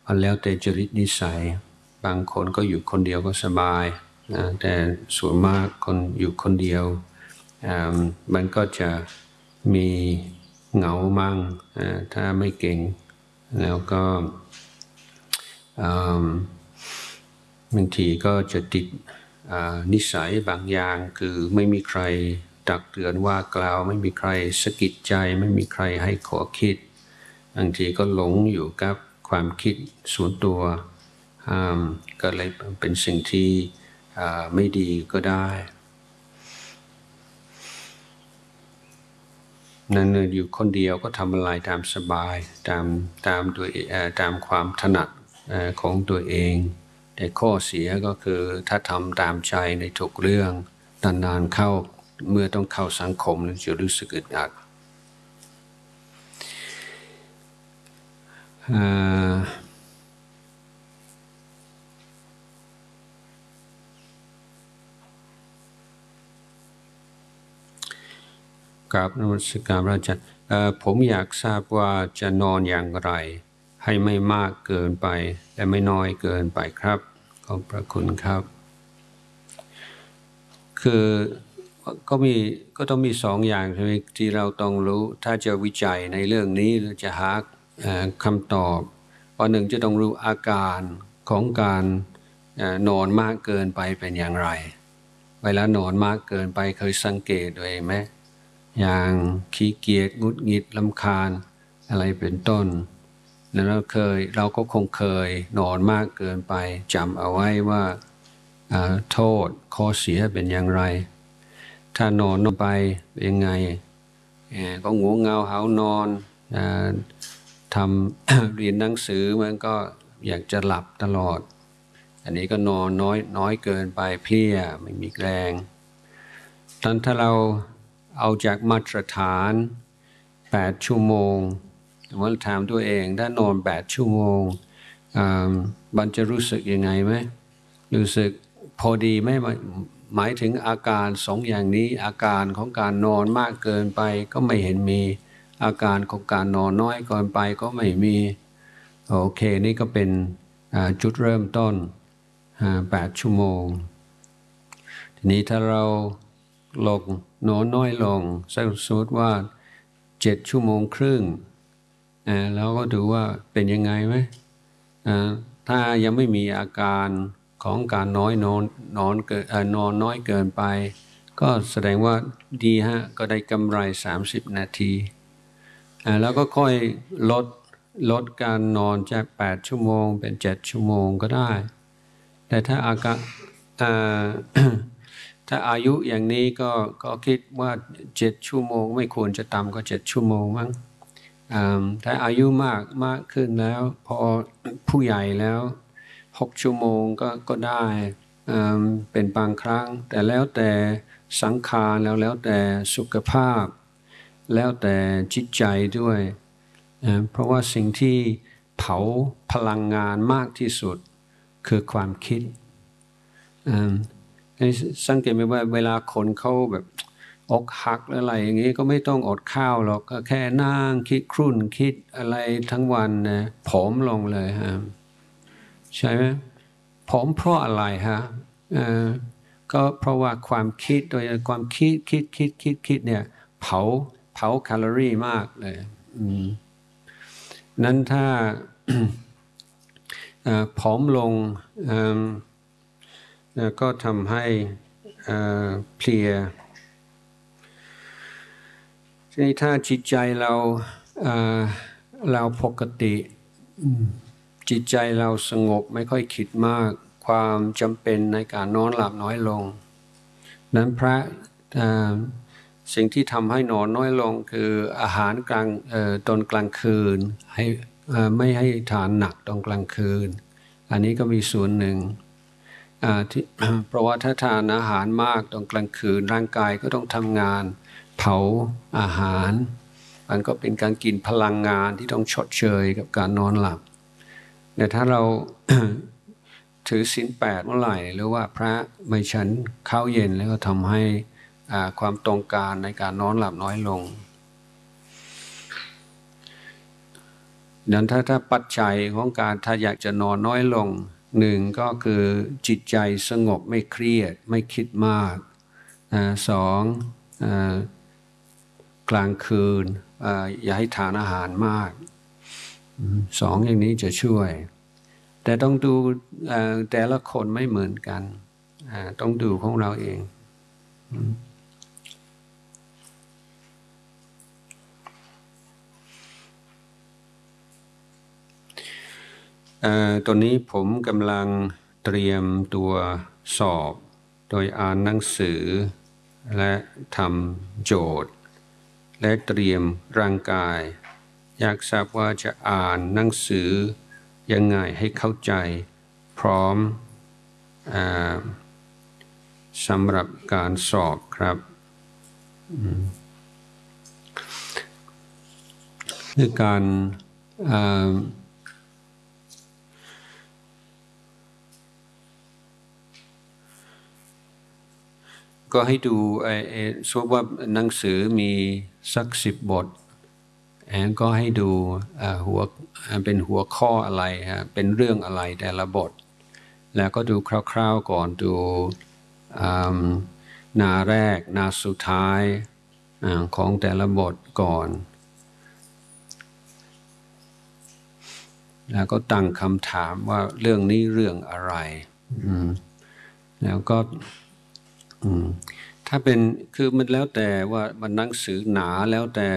แล้วแต่จริตนิสัยบางคนก็อยู่คนเดียวก็สบายนะแต่ส่วนมากคนอยู่คนเดียวมันก็จะมีเหงามั่งถ้าไม่เก่งแล้วก็บางทีก็จะติดนิสัยบางอย่างคือไม่มีใครตักเตือนว่ากล่าวไม่มีใครสะกิดใจไม่มีใครให้ขอคิดบางทีก็หลงอยู่กับความคิดส่วนตัวก็เลยเป็นสิ่งที่ไม่ดีก็ได้นั่นอยู่คนเดียวก็ทำอะไรตามสบายตามความถนัดของตัวเองแต่ข้อเสียก็คือถ้าทำตามใจในทุกเรื่องนานๆเข้าเมื่อต้องเข้าสังคมจะรู้สึกอึดอัดกับนมัสการพระอาจารย์ผมอยากทราบว่าจะนอนอย่างไรให้ไม่มากเกินไปและไม่น้อยเกินไปครับขอบพระคุณครับคือก็ต้องมีสองอย่างใช่ไหมที่เราต้องรู้ถ้าจะวิจัยในเรื่องนี้หรือจะหาคำตอบว่าหนึ่งจะต้องรู้อาการของการนอนมากเกินไปเป็นอย่างไรเวลานอนมากเกินไปเคยสังเกตตัวเองไหมอย่างขี้เกียจงุดหงิดรำคาญอะไรเป็นต้นแล้วเราก็คงเคยนอนมากเกินไปจำเอาไว้ว่าโทษข้อเสียเป็นอย่างไรถ้านอนไปเป็นยังไงก็ง่วงเหงาหาวนอนทำ เรียนหนังสือมันก็อยากจะหลับตลอดอันนี้ก็นอนน้อยเกินไปเพลียไม่มีแรงถ้าเราเอาจากมาตรฐาน8 ชั่วโมงว่าถามตัวเองถ้านอน8 ชั่วโมงมันจะรู้สึกยังไงไหมรู้สึกพอดีไหมหมายถึงอาการสองอย่างนี้อาการของการนอนมากเกินไปก็ไม่เห็นมีอาการของการนอนน้อยเกินไปก็ไม่มีโอเคนี่ก็เป็นจุดเริ่มต้น8 ชั่วโมงทีนี้ถ้าเราลงนอนน้อยลงสมมติว่า7 ชั่วโมงครึ่งแล้วก็ดูว่าเป็นยังไงไหมถ้ายังไม่มีอาการของการนอนน้อยเกินไปก็แสดงว่าดีฮะก็ได้กำไร30 นาทีแล้วก็ค่อยลดการนอนจาก8 ชั่วโมงเป็น7 ชั่วโมงก็ได้แต่ถ้าถ้าอายุอย่างนี้ก็คิดว่า7 ชั่วโมงไม่ควรจะต่ำกว่า7 ชั่วโมงมั้งถ้าอายุมากขึ้นแล้วพอผู้ใหญ่แล้ว6 ชั่วโมงก็ได้เป็นบางครั้งแต่แล้วแต่สังขารแล้วแต่สุขภาพแล้วแต่จิตใจด้วยเพราะว่าสิ่งที่เผาพลังงานมากที่สุดคือความคิดสังเกตไหมว่าเวลาคนเขาแบบอกหักอะไรอย่างนี้ก็ไม่ต้องอดข้าวหรอกก็แค่นั่งคิดครุ่นคิดอะไรทั้งวันนะผอมลงเลยฮะใช่ไหมผอมเพราะอะไรฮะก็เพราะว่าความคิดโดยความคิดเนี่ยเผาแคลอรี่มากเลยนั้นถ้าผอมลงก็ทำให้เพลียทีนี้ถ้าจิตใจเราปกติจิตใจเราสงบไม่ค่อยคิดมากความจำเป็นในการนอนหลับน้อยลงนั้นสิ่งที่ทำให้นอนน้อยลงคืออาหารตอนกลางคืนไม่ให้ทานหนักตอนกลางคืนอันนี้ก็มีส่วนหนึ่งเพราะว่าถ้าทานอาหารมากตอนกลางคืนร่างกายก็ต้องทำงานเผาอาหารมันก็เป็นการกินพลังงานที่ต้องชดเชยกับการนอนหลับแต่ถ้าเรา ถือศีล8เมื่อไหร่หรือว่าพระไม่ฉันข้าวเย็นแล้วก็ทำให้ความต้องการในการนอนหลับน้อยลงนั้นถ้าปัจจัยของการถ้าอยากจะนอนน้อยลงหนึ่งก็คือจิตใจสงบไม่เครียดไม่คิดมากสองกลางคืนอย่าให้ทานอาหารมากสองอย่างนี้จะช่วยแต่ต้องดูแต่ละคนไม่เหมือนกันต้องดูของเราเองตอนนี้ผมกำลังเตรียมตัวสอบโดยอ่านหนังสือและทำโจทย์และเตรียมร่างกายอยากทราบว่าจะอ่านหนังสือยังไงให้เข้าใจพร้อมสำหรับการสอบครับคือการก็ให้ดูสมมติว่าหนังสือมีสัก10 บทก็ให้ดูเป็นหัวข้ออะไรเป็นเรื่องอะไรแต่ละบทแล้วก็ดูคร่าวๆก่อนดูหน้าแรกหน้าสุดท้ายของแต่ละบทก่อนแล้วก็ตั้งคำถามว่าเรื่องนี้เรื่องอะไรแล้วก็ถ้าเป็นคือมันแล้วแต่ว่ามันหนังสือหนาแล้วแต่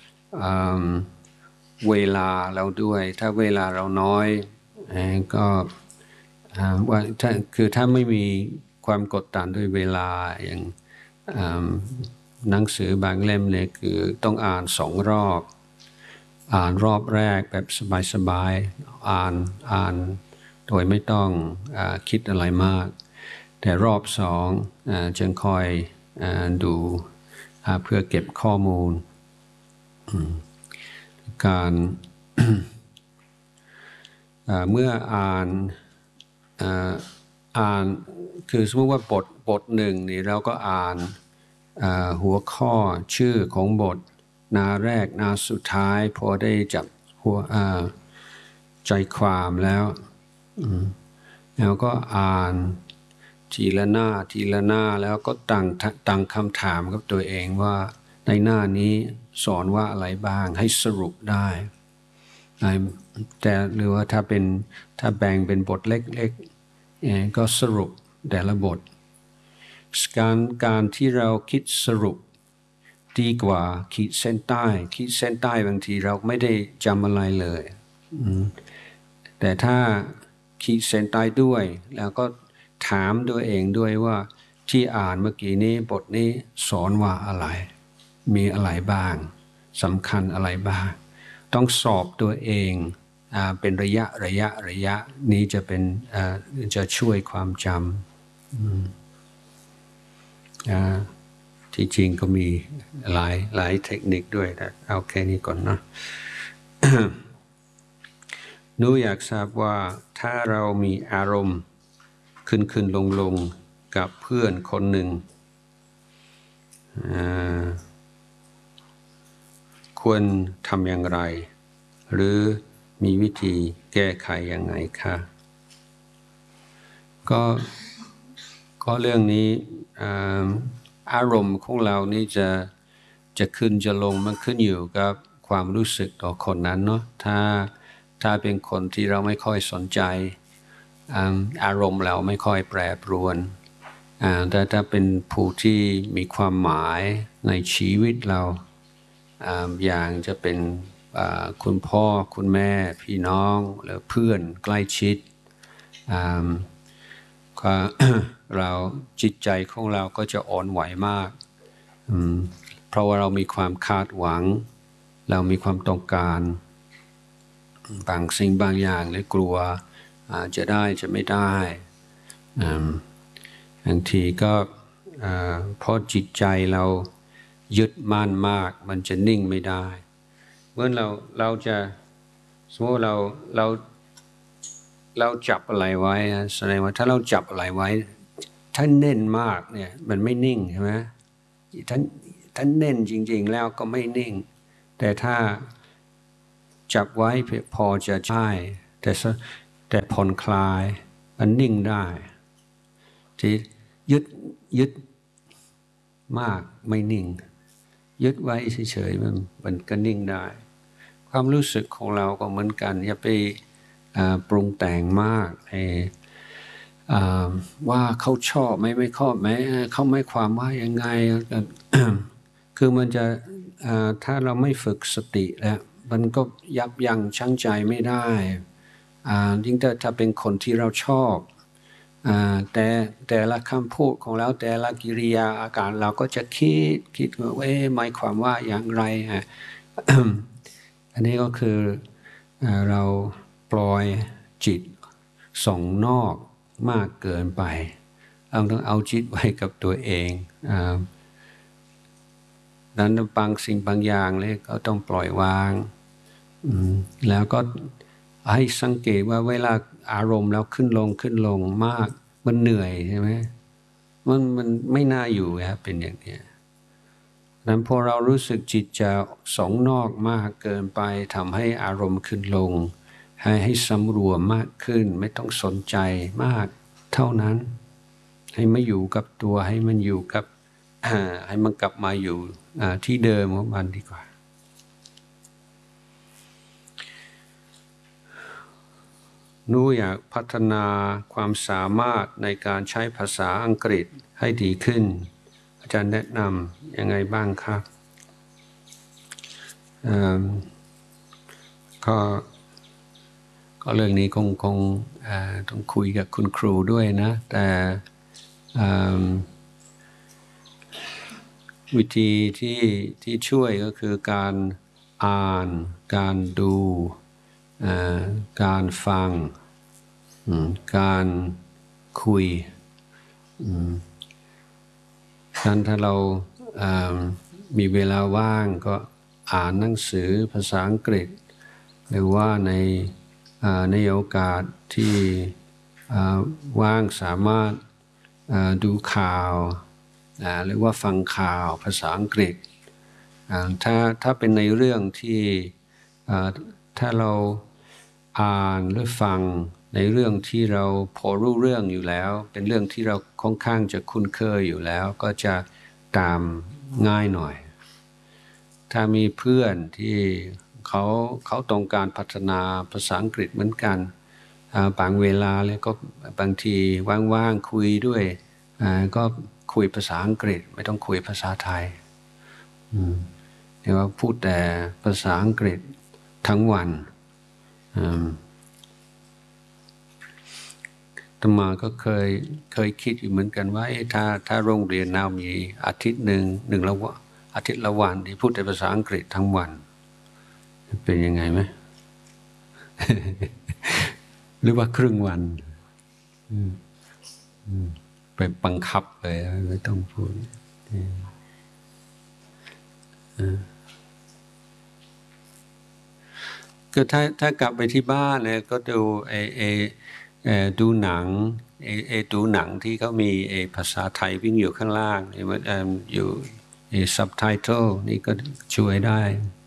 เวลาเราด้วยถ้าเวลาเราน้อยก็ว่าถ้าไม่มีความกดดันด้วยเวลาอย่างหนังสือบางเล่มเนี่ยคือต้องอ่าน2 รอบอ่านรอบแรกแบบสบายๆอ่านโดยไม่ต้องคิดอะไรมากแต่รอบ2จึงคอยดูเพื่อเก็บข้อมูลการเมื่ออ่านคือสมมติว่าบทหนึ่งนี่เราก็อ่านหัวข้อชื่อของบทหน้าแรกหน้าสุดท้ายพอได้จับใจความแล้วก็อ่านทีละหน้าแล้วก็ตั้งคำถามกับตัวเองว่าในหน้านี้สอนว่าอะไรบ้างให้สรุปได้แต่หรือว่าถ้าแบ่งเป็นบทเล็กๆก็สรุปแต่ละบทการที่เราคิดสรุปดีกว่าขีดเส้นใต้บางทีเราไม่ได้จำอะไรเลยแต่ถ้าขีดเส้นใต้ด้วยแล้วก็ถามตัวเองด้วยว่าที่อ่านเมื่อกี้นี้บทนี้สอนว่าอะไรมีอะไรบ้างสำคัญอะไรบ้างต้องสอบตัวเองเป็นระยะนี้จะเป็นจะช่วยความจำที่จริงก็มีหลายเทคนิคด้วยแต่เอาแค่นี้ก่อนนะ หนูอยากทราบว่าถ้าเรามีอารมณ์ขึ้นลงกับเพื่อนคนหนึ่งควรทำอย่างไรหรือมีวิธีแก้ไขยังไงคะก็เรื่องนี้อารมณ์ของเรานี่จะขึ้นจะลงมันขึ้นอยู่กับความรู้สึกต่อคนนั้นเนาะถ้าเป็นคนที่เราไม่ค่อยสนใจอารมณ์เราไม่ค่อยแปรปรวนแต่ถ้าเป็นผู้ที่มีความหมายในชีวิตเราอย่างจะเป็นคุณพ่อคุณแม่พี่น้องหรือเพื่อนใกล้ชิดเราจิตใจของเราก็จะอ่อนไหวมากเพราะว่าเรามีความคาดหวังเรามีความต้องการบางสิ่งบางอย่างเลยกลัวจะได้จะไม่ได้บางทีก็เพราะจิตใจเรายึดมั่นมากมันจะนิ่งไม่ได้เมื่อเราจะสมมติเราจับอะไรไว้แสดงว่าถ้าเราจับอะไรไว้ถ้าเน่นมากเนี่ยมันไม่นิ่งใช่ไหมถ้าเน่นจริงๆแล้วก็ไม่นิ่งแต่ถ้าจับไว้พอจะใช่แต่ผ่อนคลายมันนิ่งได้ที่ยึดมากไม่นิ่งยึดไว้เฉยๆมันก็นิ่งได้ความรู้สึกของเราก็เหมือนกันอย่าไปปรุงแต่งมากว่าเขาชอบไม่ชอบไหมเขาไม่ความว่ายังไง คือมันจะถ้าเราไม่ฝึกสติแล้วมันก็ยับยั้งชั่งใจไม่ได้ยิ่งถ้าเป็นคนที่เราชอบแต่ละคำพูดของเราแต่ละกิริยาอาการเราก็จะคิดว่าหมายความว่าอย่างไรอันนี้ก็คือเราปล่อยจิตส่งนอกมากเกินไปเราต้องเอาจิตไว้กับตัวเองนั้นบางสิ่งบางอย่างเลยก็ต้องปล่อยวางแล้วก็ให้สังเกตว่าเวลาอารมณ์แล้วขึ้นลงมากมันเหนื่อยใช่ไหมมันไม่น่าอยู่ครับเป็นอย่างนี้นั้นพอเรารู้สึกจิตจะส่งนอกมากเกินไปทำให้อารมณ์ขึ้นลงให้สำรวมมากขึ้นไม่ต้องสนใจมากเท่านั้นให้มาอยู่กับตัวให้มันอยู่กับให้มันกลับมาอยู่ที่เดิมของมันดีกว่าหนูอยากพัฒนาความสามารถในการใช้ภาษาอังกฤษให้ดีขึ้นอาจารย์แนะนำยังไงบ้างครับก็เรื่องนี้คงต้องคุยกับคุณครูด้วยนะแต่วิธีที่ช่วยก็คือการอ่านการดูการฟังการคุยถ้าเรามีเวลาว่างก็อ่านหนังสือภาษาอังกฤษหรือว่าในโอกาสที่ว่างสามารถดูข่าวหรือว่าฟังข่าวภาษาอังกฤษถ้าเป็นในเรื่องที่ถ้าเราอ่านหรือฟังในเรื่องที่เราพอรู้เรื่องอยู่แล้วเป็นเรื่องที่เราค่อนข้างจะคุ้นเคยอยู่แล้วก็จะตามง่ายหน่อยถ้ามีเพื่อนที่เขาต้องการพัฒนาภาษาอังกฤษเหมือนกันบางเวลาเลยก็บางทีว่างๆคุยด้วยก็คุยภาษาอังกฤษไม่ต้องคุยภาษาไทยเรียกว่าพูดแต่ภาษาอังกฤษทั้งวันอาตมาก็เคยคิดอยู่เหมือนกันว่าถ้าโรงเรียนเรามีอาทิตย์หนึ่งอาทิตย์ละวันที่พูดแต่ภาษาอังกฤษทั้งวันเป็นยังไงไหม หรือว่าครึ่งวันไปบังคับเลยไม่ต้องพูดก็ถ้ากลับไปที่บ้านเนี่ยก็ดูดูหนังดูหนังที่เขามีภาษาไทยวิ่งอยู่ข้างล่างอยู่ซับไตเติลนี่ก็ช่วยได้